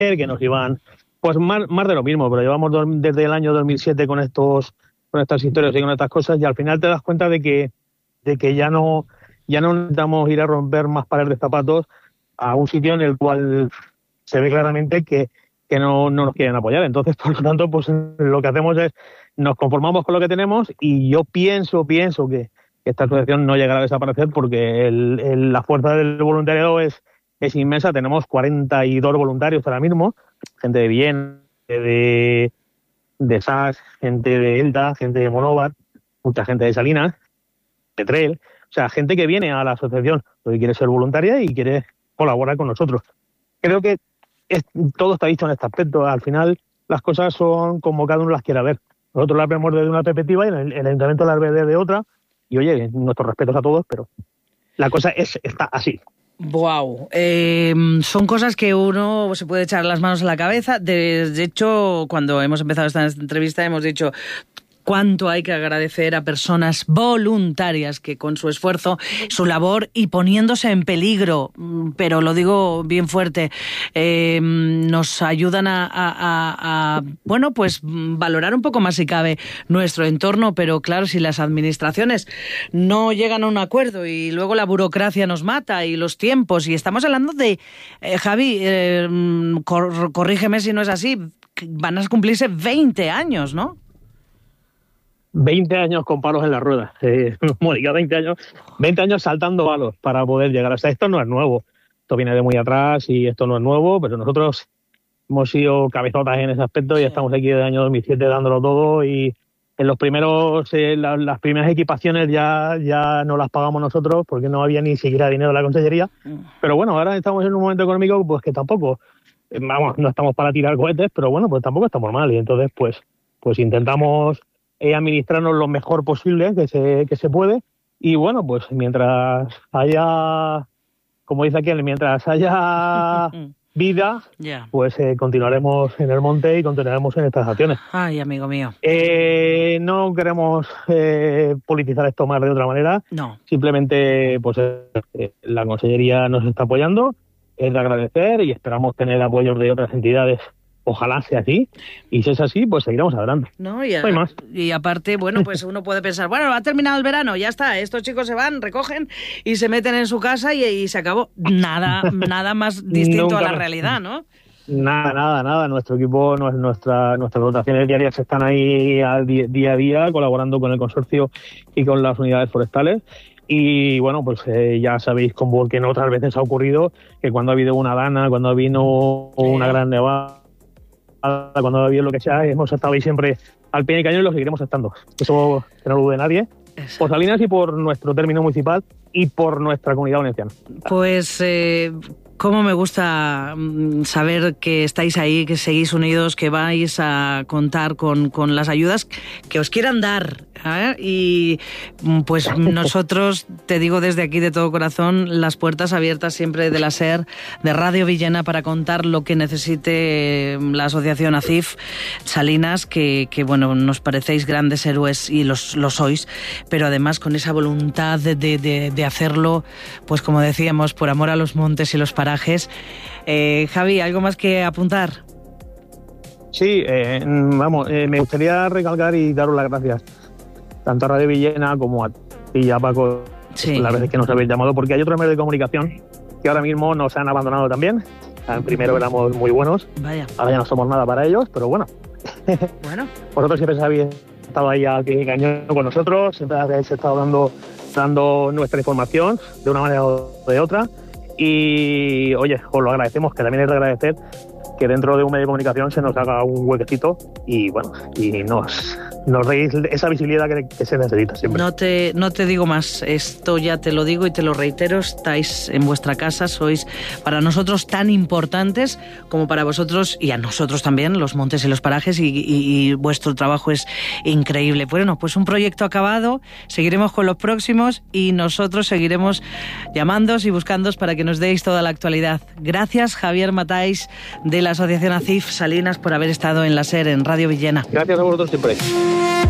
que nos iban, pues más de lo mismo, pero llevamos desde el año 2007 con estas historias y con estas cosas, y al final te das cuenta de que ya no necesitamos ir a romper más pares de zapatos a un sitio en el cual se ve claramente que no nos quieren apoyar. Entonces, por lo tanto, pues lo que hacemos es nos conformamos con lo que tenemos, y yo pienso que esta asociación no llegará a desaparecer porque la fuerza del voluntariado es inmensa. Tenemos 42 voluntarios ahora mismo, gente de Villena, de SAS, gente de Elda, gente de Monóvar, mucha gente de Salinas, de Trel, o sea, gente que viene a la asociación porque quiere ser voluntaria y quiere colaborar con nosotros. Creo que todo está visto en este aspecto. Al final las cosas son como cada uno las quiera ver. Nosotros las vemos desde una perspectiva y el ayuntamiento las ve desde otra. Y oye, nuestros respetos a todos, pero la cosa está así. Wow, son cosas que uno se puede echar las manos a la cabeza. De hecho, cuando hemos empezado esta entrevista hemos dicho cuánto hay que agradecer a personas voluntarias que con su esfuerzo, su labor y poniéndose en peligro, pero lo digo bien fuerte, nos ayudan a bueno, pues valorar un poco más si cabe nuestro entorno. Pero claro, si las administraciones no llegan a un acuerdo y luego la burocracia nos mata y los tiempos, y estamos hablando de, Javi, corrígeme si no es así, van a cumplirse 20 años, ¿no? 20 años con palos en las ruedas, Mónica, 20 años saltando palos para poder llegar. O sea, esto no es nuevo, esto viene de muy atrás y esto no es nuevo, pero nosotros hemos sido cabezotas en ese aspecto y estamos aquí desde el año 2007 dándolo todo, y en los primeros, las primeras equipaciones ya no las pagamos nosotros porque no había ni siquiera dinero en la consellería, pero bueno, ahora estamos en un momento económico pues que tampoco, no estamos para tirar cohetes, pero bueno, pues tampoco estamos mal, y entonces pues intentamos administrarnos lo mejor posible que se puede, y bueno, pues mientras haya, como dice aquel, mientras haya vida, pues continuaremos en el monte y continuaremos en estas acciones. Ay, amigo mío. No queremos politizar esto más de otra manera. No. Simplemente pues la consellería nos está apoyando, es de agradecer, y esperamos tener apoyos de otras entidades. Ojalá sea así, y si es así, pues seguiremos adelante. No hay más. Y aparte, bueno, pues uno puede pensar, bueno, ha terminado el verano, ya está, estos chicos se van, recogen y se meten en su casa y se acabó. Nada más distinto a la realidad, ¿no? Nada. Nuestro equipo, nuestras rotaciones diarias están ahí día a día colaborando con el consorcio y con las unidades forestales. Y bueno, pues ya sabéis como que en otras veces ha ocurrido que cuando ha habido una dana, cuando ha habido una gran nevada, cuando ha habido lo que sea, hemos estado ahí siempre al pie del cañón y lo seguiremos estando. Eso que no lo dude nadie. Exacto. Por Salinas y por nuestro término municipal y por nuestra comunidad valenciana. Pues cómo me gusta saber que estáis ahí, que seguís unidos, que vais a contar con las ayudas que os quieran dar, ¿eh? Y pues nosotros, te digo desde aquí de todo corazón, las puertas abiertas siempre de la SER, de Radio Villena, para contar lo que necesite la asociación ACIF Salinas, que bueno, nos parecéis grandes héroes y lo sois, pero además con esa voluntad de hacerlo, pues como decíamos, por amor a los montes y los parajes. Javi, ¿algo más que apuntar? Sí, me gustaría recalcar y daros las gracias tanto a Radio Villena como a ti y a Paco, las veces que nos habéis llamado, porque hay otros medios de comunicación que ahora mismo nos han abandonado también. Primero éramos muy buenos, ahora ya no somos nada para ellos, pero bueno. Vosotros siempre habéis estado ahí al pie del cañón con nosotros, siempre habéis estado dando nuestra información de una manera o de otra. Y oye, os lo agradecemos, que también es de agradecer que dentro de un medio de comunicación se nos haga un huequecito y bueno, y nos deis esa visibilidad que se necesita siempre. No te digo más, esto ya te lo digo y te lo reitero, estáis en vuestra casa, sois para nosotros tan importantes como para vosotros y a nosotros también, los montes y los parajes, y vuestro trabajo es increíble. Bueno, pues un proyecto acabado, seguiremos con los próximos y nosotros seguiremos llamándoos y buscándoos para que nos deis toda la actualidad. Gracias, Javier Matáis, de la Asociación ACIF Salinas, por haber estado en la SER, en Radio Villena. Gracias a vosotros siempre.